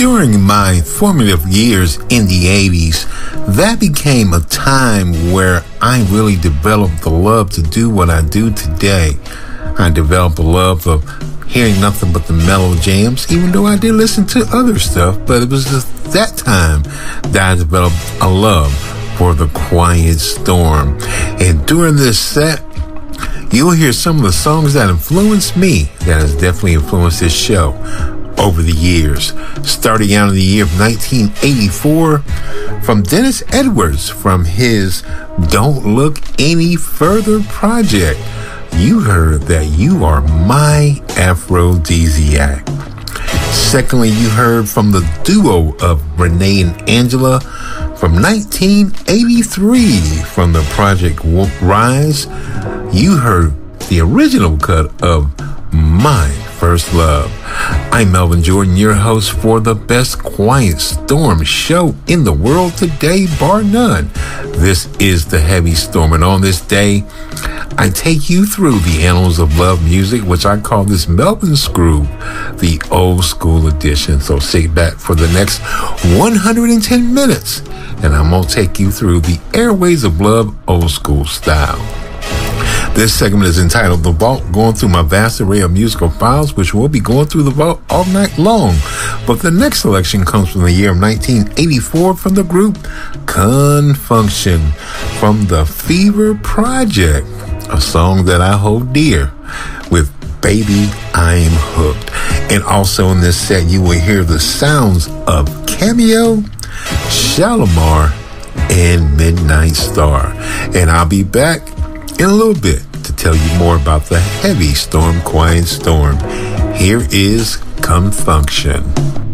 During my formative years in the 80s, that became a time where I really developed the love to do what I do today. I developed a love of hearing nothing but the mellow jams, even though I did listen to other stuff, but it was just that time that I developed a love for the Quiet Storm. And during this set, you'll hear some of the songs that influenced me, that has definitely influenced this show over the years. Starting out in the year of 1984, from Dennis Edwards, from his Don't Look Any Further project, you heard That You Are My Aphrodisiac. Secondly, you heard from the duo of Renee and Angela from 1983, from the project Rise, you heard the original cut of My First Love. I'm Melvin Jordan, your host for the best Quiet Storm show in the world today, bar none. This is the Heavy Storm, and on this day, I take you through the annals of love music, which I call this Melvin's Groove, the old school edition. So sit back for the next 110 minutes, and I'm going to take you through the airways of love, old school style. This segment is entitled The Vault, going through my vast array of musical files, which will be going through the vault all night long. But the next selection comes from the year of 1984 from the group Confunction, from the Fever Project, a song that I hold dear, with Baby I'm Hooked. And also in this set, you will hear the sounds of Cameo, Shalimar, and Midnight Star. And I'll be back in a little bit to tell you more about the Heavy Storm, Quiet Storm. Here is Confunction.